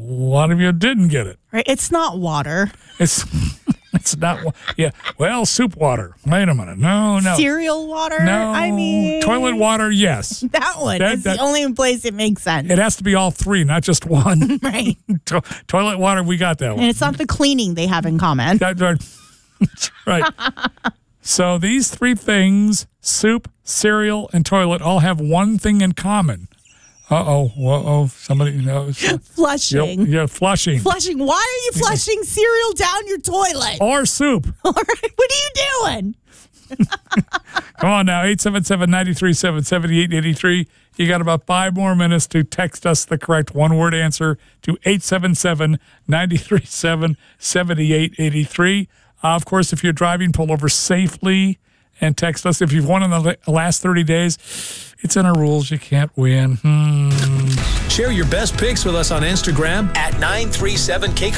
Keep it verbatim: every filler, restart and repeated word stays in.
lot of you didn't get it. Right? It's not water. It's it's not. wa- Yeah. Well, soup water. Wait a minute. No, no. Cereal water? No. I mean, Toilet water, yes. that one That- is that- the only place it makes sense. It has to be all three, not just one. Right. To- toilet water, we got that one. And it's not the cleaning they have in common. That- that- That's right. So these three things, soup, cereal, and toilet, all have one thing in common. Uh-oh. Uh-oh. Somebody knows. Flushing. Yeah, flushing. Flushing. Why are you flushing cereal down your toilet? Or soup. All right. What are you doing? Come on now, eight seven seven, nine three seven, seven eight eight three. You got about five more minutes to text us the correct one-word answer to eight seven seven, nine three seven, seven eight eight three. Uh, of course, if you're driving, pull over safely and text us. If you've won in the la- last thirty days, it's in our rules. You can't win. Hmm. Share your best picks with us on Instagram At nine three seven K